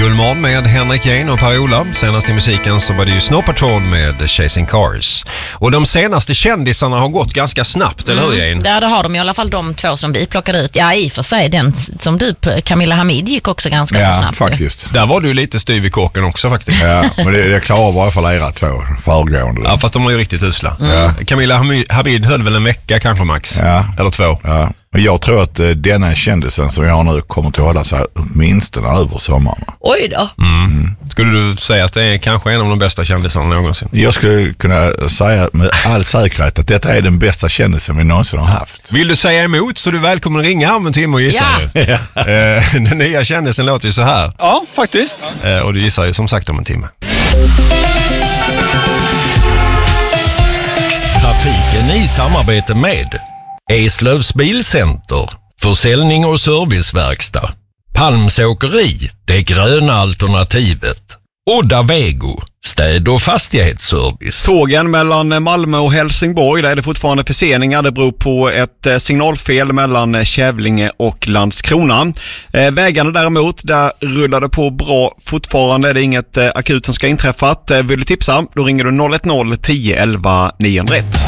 Gullmorgon med Henrik Jane och Per-Ola. Senast i musiken så var det ju Snow Patrol med Chasing Cars. Och de senaste kändisarna har gått ganska snabbt, eller hur Jane? Ja, det har de i alla fall, de två som vi plockade ut. Ja, i och för sig, den som du, Camilla Hamid, gick också ganska så snabbt. Ja, faktiskt. Där var du lite styv i kåken också faktiskt. Ja, men det klarar i varje fall era två föregående. Ja, fast de var ju riktigt usla. Camilla Hamid höll väl en vecka kanske max. Ja. Eller 2. Ja. Men jag tror att denna kändisen som jag nu kommer att hålla sig åtminstone över sommaren. Oj då. Skulle du säga att det är kanske en av de bästa kändisarna någonsin? Jag skulle kunna säga med all säkerhet att detta är den bästa kändisen vi någonsin har haft. Vill du säga emot så du välkommen ringa om en timme och gissa nu. Den nya kändisen låter ju så här. Ja, faktiskt. Och du gissar ju som sagt om en timme. Trafiken i samarbete med Eslövs Bilcenter, försäljning och serviceverkstad, Palmsåkeri, det gröna alternativet, Odda Vego, städ- och fastighetsservice. Tågen mellan Malmö och Helsingborg, där är det fortfarande förseningar. Det beror på ett signalfel mellan Kävlinge och Landskrona. Vägarna däremot, där rullar det på bra fortfarande. Det är inget akut som ska inträffat. Vill du tipsa, då ringer du 010 11 901.